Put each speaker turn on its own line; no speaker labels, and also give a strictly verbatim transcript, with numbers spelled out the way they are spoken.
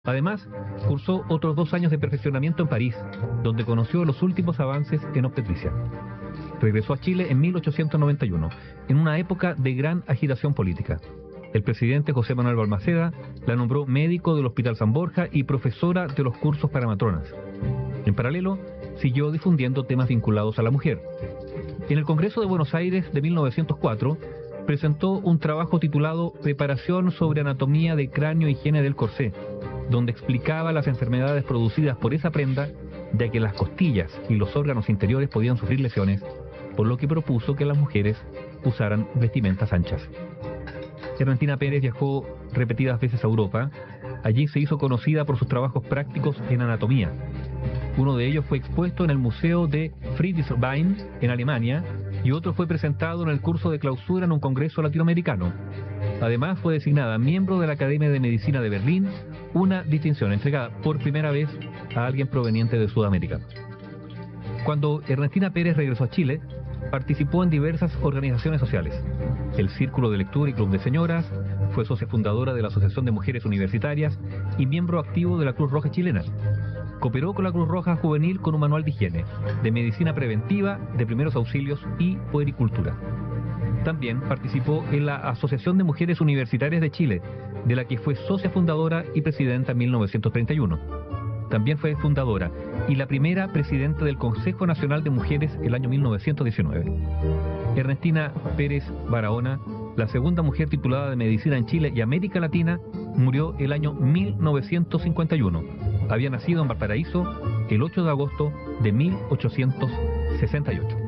Además, cursó otros dos años de perfeccionamiento en París, donde conoció los últimos avances en obstetricia. Regresó a Chile en mil ochocientos noventa y uno, en una época de gran agitación política. El presidente José Manuel Balmaceda la nombró médico del Hospital San Borja y profesora de los cursos para matronas. En paralelo, siguió difundiendo temas vinculados a la mujer. En el Congreso de Buenos Aires de mil novecientos cuatro, presentó un trabajo titulado Preparación sobre anatomía de cráneo y higiene del corsé, donde explicaba las enfermedades producidas por esa prenda, ya que las costillas y los órganos interiores podían sufrir lesiones, por lo que propuso que las mujeres usaran vestimentas anchas. Ernestina Pérez viajó repetidas veces a Europa. Allí se hizo conocida por sus trabajos prácticos en anatomía. Uno de ellos fue expuesto en el Museo de Friedrichshain, en Alemania, y otro fue presentado en el curso de clausura en un congreso latinoamericano. Además, fue designada miembro de la Academia de Medicina de Berlín, una distinción entregada por primera vez a alguien proveniente de Sudamérica. Cuando Ernestina Pérez regresó a Chile, participó en diversas organizaciones sociales. El Círculo de Lectura y Club de Señoras, fue socia fundadora de la Asociación de Mujeres Universitarias y miembro activo de la Cruz Roja Chilena. Cooperó con la Cruz Roja Juvenil con un manual de higiene, de medicina preventiva, de primeros auxilios y puericultura. También participó en la Asociación de Mujeres Universitarias de Chile, de la que fue socia fundadora y presidenta en mil novecientos treinta y uno. También fue fundadora y la primera presidenta del Consejo Nacional de Mujeres el año mil novecientos diecinueve. Ernestina Pérez Barahona, la segunda mujer titulada de medicina en Chile y América Latina, murió el año mil novecientos cincuenta y uno. Había nacido en Valparaíso el ocho de agosto de mil ochocientos sesenta y ocho.